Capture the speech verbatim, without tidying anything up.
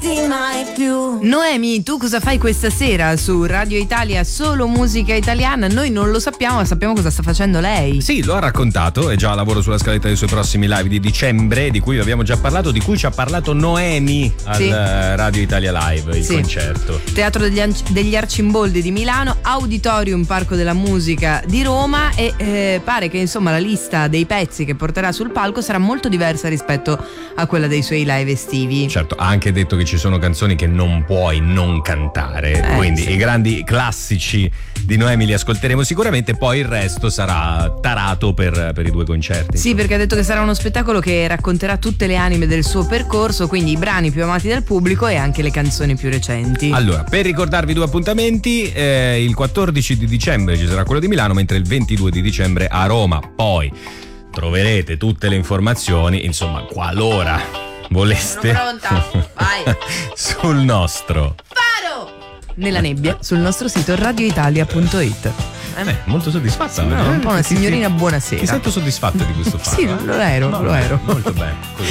vederti mai più. Noemi, tu cosa fai questa sera su Radio Italia, solo musica italiana? Noi non lo sappiamo, ma sappiamo cosa sta facendo lei. Sì, lo ha raccontato, è già a lavoro sulla scaletta dei suoi prossimi live di dicembre, di cui abbiamo già parlato, di cui ci ha parlato Noemi al sì. Radio Italia Live, il sì. concerto. Teatro degli, An- degli Arcimboldi di Milano, Auditorium Parco della Musica di Roma e eh, pare che insomma la lista dei pezzi che porterà sul palco sarà molto diversa rispetto a quella dei suoi live estivi. Certo, ha anche detto che ci sono canzoni che non puoi non cantare, eh, quindi sì. i grandi classici di Noemi li ascolteremo sicuramente, poi il resto sarà tarato per, per i due concerti. Sì, perché ha detto che sarà uno spettacolo che racconterà tutte le anime del suo percorso, quindi i brani più amati dal pubblico e anche le canzoni più recenti. Allora, per ricordarvi due appuntamenti, eh, il quattordici di dicembre ci sarà quello di Milano, mentre il ventidue di dicembre a Roma. Poi troverete tutte le informazioni, insomma, qualora voleste. Sono pronta, vai. Sul nostro Faro! Nella nebbia, sul nostro sito radioitalia punto it. Eh, molto soddisfatta. No, eh? un po' una Sì, signorina sì. buonasera. Ti sento soddisfatta di questo fatto. Sì, eh? lo ero, No, lo ero. Molto bene, così.